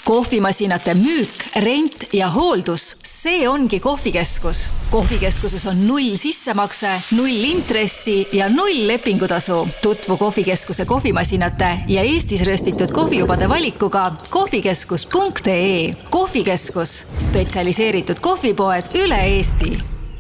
Kohvimasinate müük, rent ja hooldus, see ongi kohvikeskus. Kohvikeskuses on 0 sissemakse, 0 intressi ja 0 lepingutasu. Tutvu kohvikeskuse kohvimasinate ja Eestis röstitud kohvijubade valikuga kohvikeskus.ee. Kohvikeskus, spetsialiseeritud kohvipoed üle Eesti.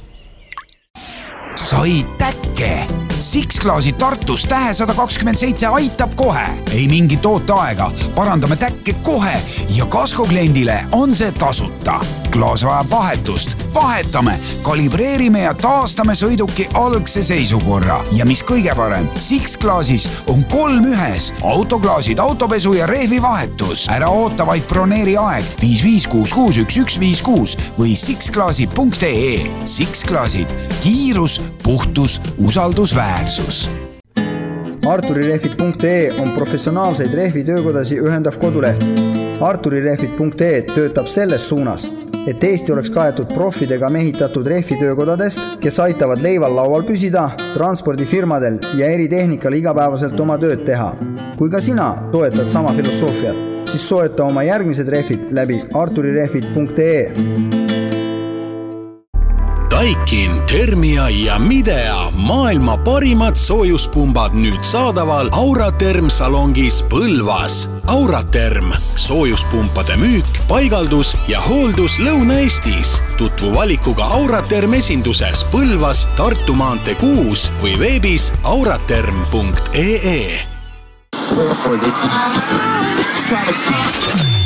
Sai täkke! Six-Claasi Tartus tähe 127 aitab kohe. Ei mingi tooteaega. Parandame täkke kohe ja Kasko kliendile on see tasuta. Klaas vajab vahetust. Vahetame, kalibreerime ja taastame sõiduki algse seisukorra. Ja mis kõige parem, Six-Klaasis on 3 ühes. Autoklaasid, autopesu ja rehvi vahetus. Ära oota vaid broneeri aeg 55661156 või sixclaasi.ee. Six-Klaasid, kiirus, puhtus, usaldusväärsus. Arturirehvid.ee on professionaalseid rehvitöökodasi ühendav koduleht. Arturirehvid.ee töötab selles suunas, et Eesti oleks kaetud profidega mehitatud rehvitöökodadest, kes aitavad leival laual püsida, transpordifirmadel ja eritehnikal igapäevaselt oma tööd teha. Kui ka sina toetad sama filosoofiat, siis soeta oma järgmised rehvid läbi arturirehvid.ee. Daikin, Thermia ja Midea maailma parimad soojuspumbad nüüd saadaval Auraterm salongis Põlvas. Auraterm, soojuspumpade müük, paigaldus ja hooldus Lõuna-Eestis. Tutvu valikuga Auraterm esinduses Põlvas, Tartu maantee 6 või veebis auraterm.ee.